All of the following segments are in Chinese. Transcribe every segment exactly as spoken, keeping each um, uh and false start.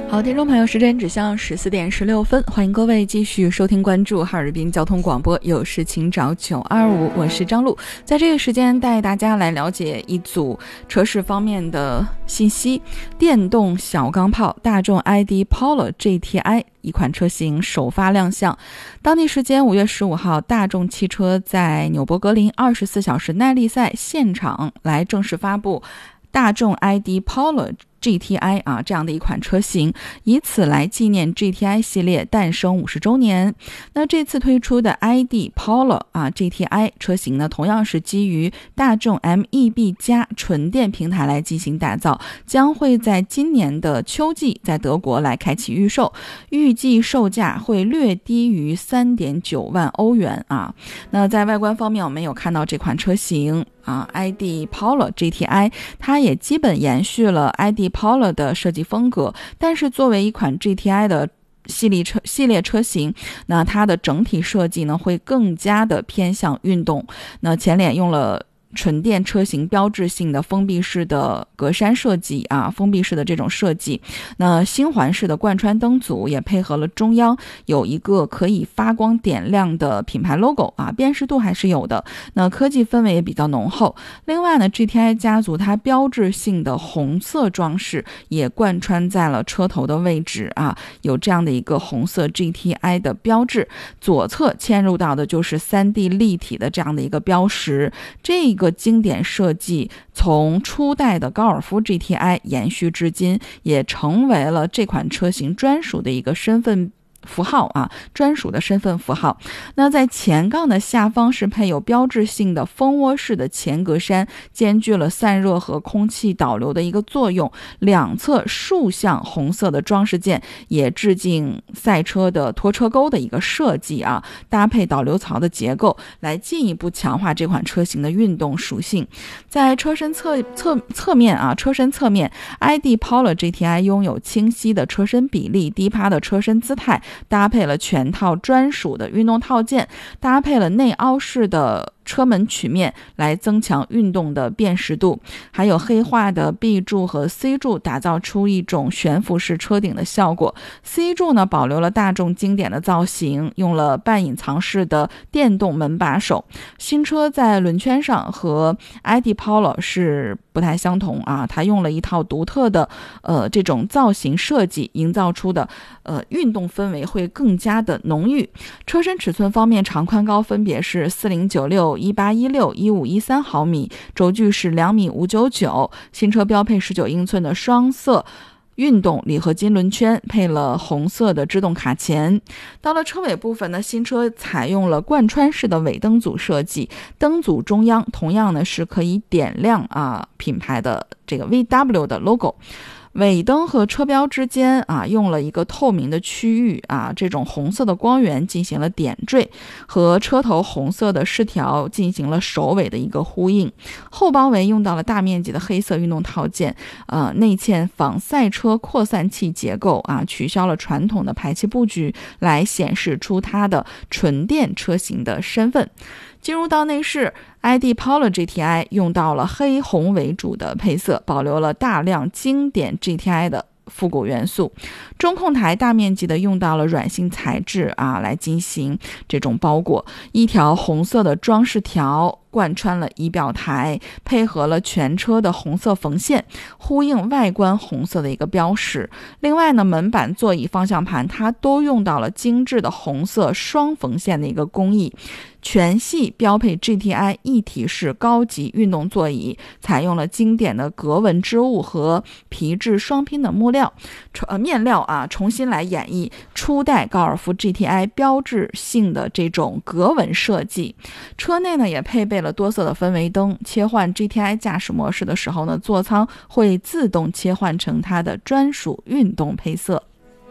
好，听众朋友，时间指向十四点十六分，欢迎各位继续收听关注哈尔滨交通广播，有事请找九二五，我是张璐。在这个时间带大家来了解一组车市方面的信息。电动小钢炮大众 I D Polo G T I 一款车型首发亮相。当地时间五月十五号，大众汽车在纽博格林二十四小时耐力赛现场来正式发布大众 I D Polo G T I 啊，这样的一款车型，以此来纪念 G T I 系列诞生五十周年。那这次推出的 I D Polo 啊 G T I 车型呢，同样是基于大众 M E B 加纯电平台来进行打造，将会在今年的秋季在德国来开启预售，预计售价会略低于 三点九万欧元啊。那在外观方面，我们有看到这款车型啊 I D Polo G T I， 它也基本延续了 I D Polo 的设计风格，但是作为一款 G T I 的系列车系列车型，那它的整体设计呢会更加的偏向运动。那前脸用了纯电车型标志性的封闭式的格栅设计啊，封闭式的这种设计。那星环式的贯穿灯组也配合了中央有一个可以发光点亮的品牌 logo 啊，辨识度还是有的。那科技氛围也比较浓厚。另外呢 ，G T I 家族它标志性的红色装饰也贯穿在了车头的位置啊，有这样的一个红色 G T I 的标志。左侧嵌入到的就是 三 D 立体的这样的一个标识。这个经典设计从初代的高尔夫 G T I 延续至今，也成为了这款车型专属的一个身份符号啊，专属的身份符号。那在前杠的下方是配有标志性的蜂窝式的前格栅，兼具了散热和空气导流的一个作用。两侧竖向红色的装饰件也致敬赛车的拖车钩的一个设计啊，搭配导流槽的结构，来进一步强化这款车型的运动属性。在车身侧侧侧面啊，车身侧面 I D Polo G T I 拥有清晰的车身比例、低趴的车身姿态，搭配了全套专属的运动套件，搭配了内凹式的车门曲面来增强运动的辨识度，还有黑化的 B 柱和 C 柱打造出一种悬浮式车顶的效果。 C 柱呢保留了大众经典的造型，用了半隐藏式的电动门把手。新车在轮圈上和 I D Polo 是不太相同啊，它用了一套独特的呃这种造型设计，营造出的呃运动氛围会更加的浓郁。车身尺寸方面，长宽高分别是四零九六、一八一六、一五一三毫米，轴距是两米五九九。新车标配十九英寸的双色运动铝合金轮圈，配了红色的制动卡钳。到了车尾部分呢，新车采用了贯穿式的尾灯组设计，灯组中央同样呢是可以点亮啊品牌的这个 V W 的 logo。尾灯和车标之间啊，用了一个透明的区域啊，这种红色的光源进行了点缀，和车头红色的饰条进行了首尾的一个呼应。后包围用到了大面积的黑色运动套件，呃，内嵌仿赛车扩散器结构啊，取消了传统的排气布局，来显示出它的纯电车型的身份。进入到内饰， I D Polo G T I 用到了黑红为主的配色，保留了大量经典 G T I 的复古元素。中控台大面积的用到了软性材质啊，来进行这种包裹。一条红色的装饰条贯穿了仪表台，配合了全车的红色缝线，呼应外观红色的一个标识。另外呢，门板、座椅、方向盘它都用到了精致的红色双缝线的一个工艺。全系标配 G T I 一体式高级运动座椅，采用了经典的格纹织物和皮质双拼的木料呃面料啊，重新来演绎初代高尔夫 G T I 标志性的这种格纹设计。车内呢也配备了多色的氛围灯，切换 G T I 驾驶模式的时候呢，座舱会自动切换成它的专属运动配色。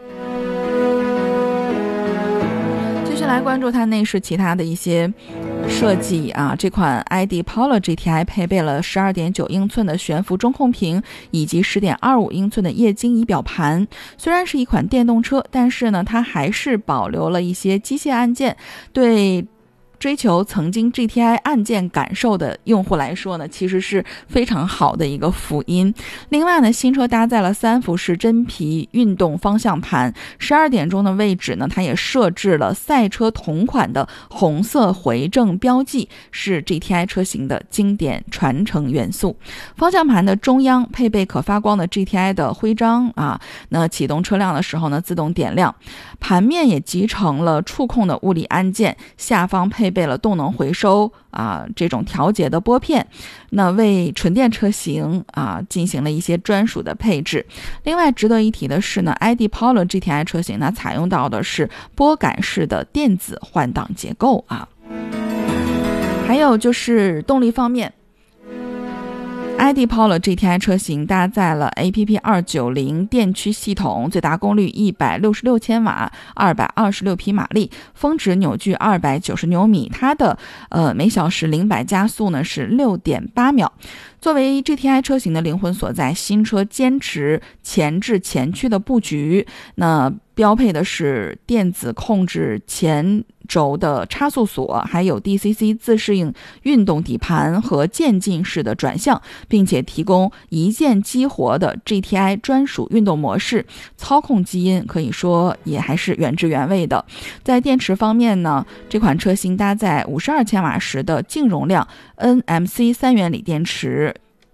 继续来关注它内饰其他的一些设计啊，这款 I D Polo G T I 配备了 十二点九英寸的悬浮中控屏以及 十点二五英寸的液晶仪表盘。虽然是一款电动车，但是呢它还是保留了一些机械按键，对追求曾经 G T I 按键感受的用户来说呢，其实是非常好的一个福音。另外呢，新车搭载了三幅式真皮运动方向盘，十二点钟的位置呢，它也设置了赛车同款的红色回正标记，是 G T I 车型的经典传承元素。方向盘的中央配备可发光的 G T I 的徽章啊，那启动车辆的时候呢，自动点亮。盘面也集成了触控的物理按键，下方配备了动能回收啊这种调节的拨片，那为纯电车型啊进行了一些专属的配置。另外值得一提的是呢 ，I D Polo G T I 车型呢采用到的是拨杆式的电子换挡结构啊。还有就是动力方面。I D Polo G T I 车型搭载了 A P P 二九零 电驱系统，最大功率一百六十六千瓦，二百二十六匹马力，峰值扭矩二百九十牛米，它的呃每小时零百加速呢是 六点八秒。作为 G T I 车型的灵魂所在，新车坚持前置前驱的布局，那标配的是电子控制前轴的差速锁，还有 D C C 自适应运动底盘和渐进式的转向，并且提供一键激活的 G T I 专属运动模式，操控基因可以说也还是原汁原味的。在电池方面呢，这款车型搭载五十二千瓦时的净容量 N M C 三元锂电池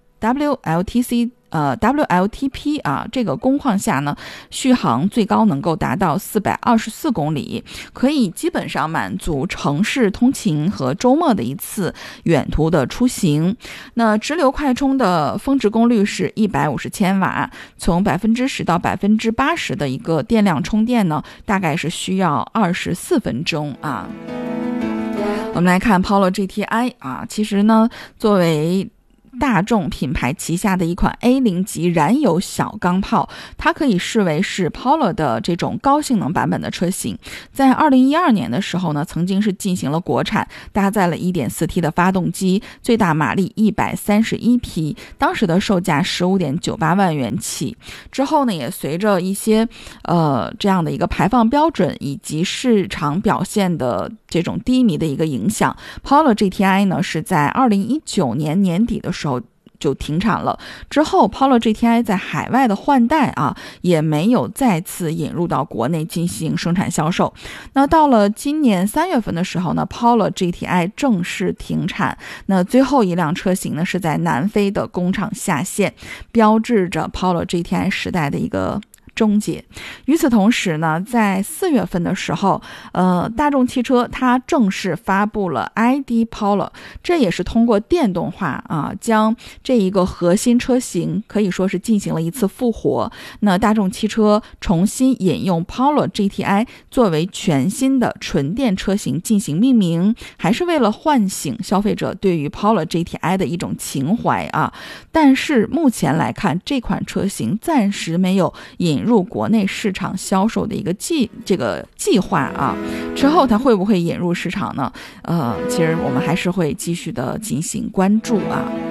W L T C呃 W L T P 啊，这个工况下呢，续航最高能够达到四百二十四公里，可以基本上满足城市通勤和周末的一次远途的出行。那直流快充的峰值功率是一百五十千瓦，从百分之十到百分之八十的一个电量充电呢，大概是需要二十四分钟啊。我们来看 Polo G T I 啊，其实呢，作为大众品牌旗下的一款 A 零 级燃油小钢炮，它可以视为是 Polo 的这种高性能版本的车型。在二零一二年的时候呢，曾经是进行了国产，搭载了 一点四 T 的发动机，最大马力一百三十一匹，当时的售价 十五点九八万元起。之后呢，也随着一些呃这样的一个排放标准以及市场表现的这种低迷的一个影响， Polo G T I 呢是在二零一九年年底的时候就停产了。之后 Polo G T I 在海外的换代啊，也没有再次引入到国内进行生产销售。那到了今年三月份的时候呢， Polo G T I 正式停产。那最后一辆车型呢是在南非的工厂下线，标志着 Polo G T I 时代的一个终结。与此同时呢，在四月份的时候，呃，大众汽车它正式发布了 I D Polo， 这也是通过电动化啊，将这一个核心车型可以说是进行了一次复活。那大众汽车重新引用 Polo G T I 作为全新的纯电车型进行命名，还是为了唤醒消费者对于 Polo G T I 的一种情怀啊。但是目前来看，这款车型暂时没有引入国内市场销售的一个计这个计划啊，之后它会不会引入市场呢？呃，其实我们还是会继续的进行关注啊。